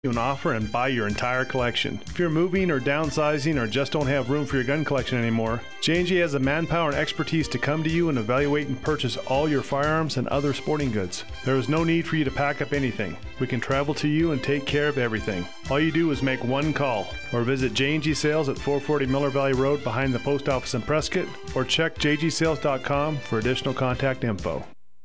an offer and buy your entire collection. If you're moving or downsizing or just don't have room for your gun collection anymore, J&J has the manpower and expertise to come to you and evaluate and purchase all your firearms and other sporting goods. There is no need for you to pack up anything. We can travel to you and take care of everything. All you do is make one call or visit J&J Sales at 440 Miller Valley Road behind the post office in Prescott, or check jgsales.com for additional contact info.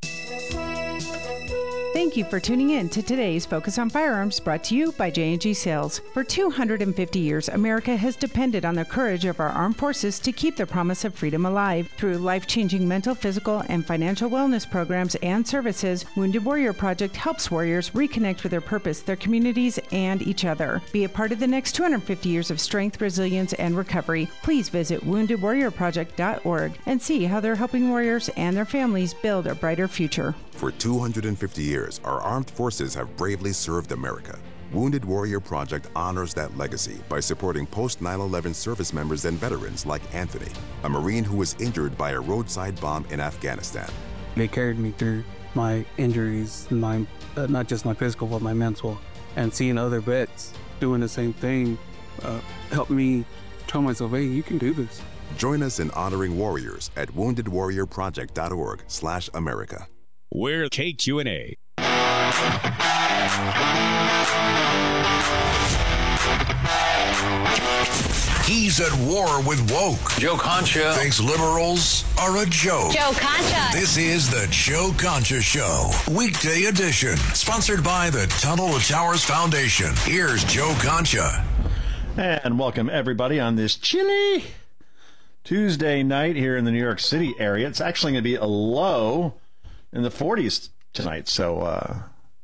Thank you for tuning in to today's Focus on Firearms, brought to you by J&J Sales. For 250 years, America has depended on the courage of our armed forces to keep the promise of freedom alive. Through life-changing mental, physical, and financial wellness programs and services, Wounded Warrior Project helps warriors reconnect with their purpose, their communities, and each other. Be a part of the next 250 years of strength, resilience, and recovery. Please visit woundedwarriorproject.org and see how they're helping warriors and their families build a brighter future. For 250 years, our armed forces have bravely served America. Wounded Warrior Project honors that legacy by supporting post-9/11 service members and veterans like Anthony, a Marine who was injured by a roadside bomb in Afghanistan. They carried me through my injuries, not just my physical, but my mental. And seeing other vets doing the same thing helped me tell myself, hey, you can do this. Join us in honoring warriors at woundedwarriorproject.org/America. We're KQNA. He's at war with woke. Joe Concha thinks liberals are a joke. Joe Concha. This is the Joe Concha Show, weekday edition, sponsored by the Tunnel to Towers Foundation. Here's Joe Concha. And welcome everybody on this chilly Tuesday night here in the New York City area. It's actually going to be a low in the 40s tonight. So,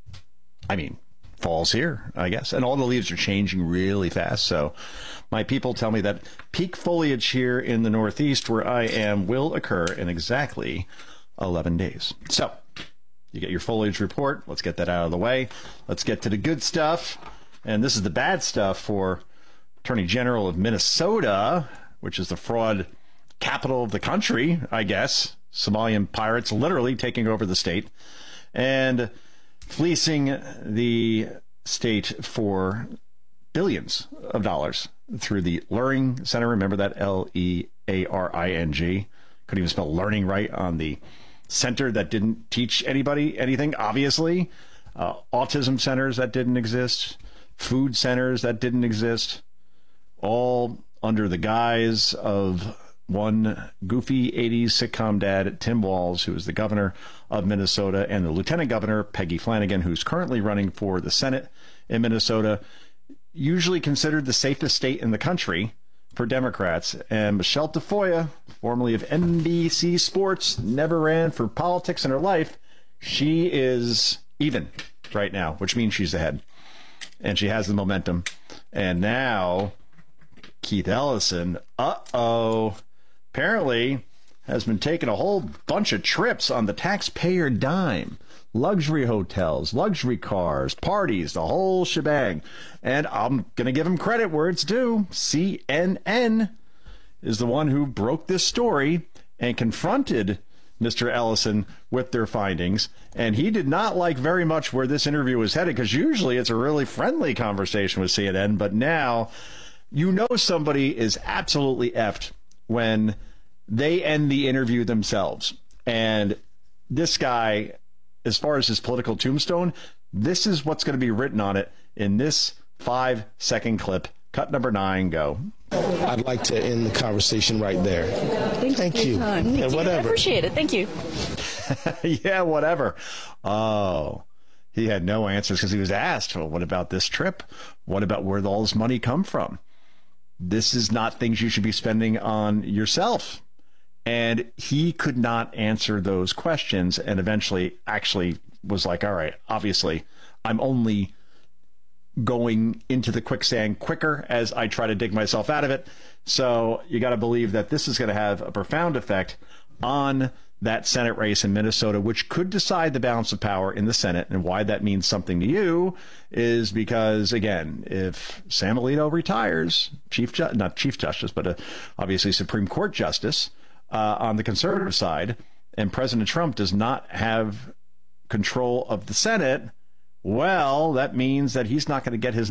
fall's here, I guess. And all the leaves are changing really fast. So my people tell me that peak foliage here in the Northeast, where I am, will occur in exactly 11 days. So you get your foliage report. Let's get that out of the way. Let's get to the good stuff. And this is the bad stuff for Attorney General of Minnesota, which is the fraud capital of the country, I guess. Somalian pirates literally taking over the state and fleecing the state for billions of dollars through the Learning Center. Remember that? Learing. Couldn't even spell learning right on the center that didn't teach anybody anything, obviously. Autism centers that didn't exist. Food centers that didn't exist. All under the guise of one goofy 80s sitcom dad, Tim Walz, who is the governor of Minnesota, and the lieutenant governor, Peggy Flanagan, who's currently running for the Senate in Minnesota, usually considered the safest state in the country for Democrats. And Michelle Tafoya, formerly of NBC Sports, never ran for politics in her life. She is even right now, which means she's ahead. And she has the momentum. And now Keith Ellison, apparently has been taking a whole bunch of trips on the taxpayer dime. Luxury hotels, luxury cars, parties, the whole shebang. And I'm going to give him credit where it's due. CNN is the one who broke this story and confronted Mr. Ellison with their findings. And he did not like very much where this interview was headed, because usually it's a really friendly conversation with CNN. But now you know somebody is absolutely effed when they end the interview themselves. And this guy, as far as his political tombstone, this is what's going to be written on it in this 5-second clip. Cut number 9, go. I'd like to end the conversation right there. Thank you. Yeah, whatever. I appreciate it. Thank you. Yeah, whatever. Oh, he had no answers because he was asked, well, what about this trip? What about where all this money come from? This is not things you should be spending on yourself. And he could not answer those questions, and eventually actually was like, all right, obviously, I'm only going into the quicksand quicker as I try to dig myself out of it. So you got to believe that this is going to have a profound effect on that Senate race in Minnesota, which could decide the balance of power in the Senate. And why that means something to you is because, again, if Sam Alito retires, not Chief Justice, but obviously Supreme Court Justice on the conservative side, and President Trump does not have control of the Senate, Well, that means that he's not going to get his